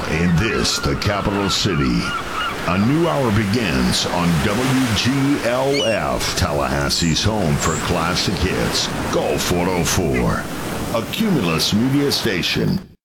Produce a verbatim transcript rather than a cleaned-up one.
in this, the capital city. A new hour begins on W G L F, Tallahassee's home for classic hits. Go four oh four, a Cumulus media station.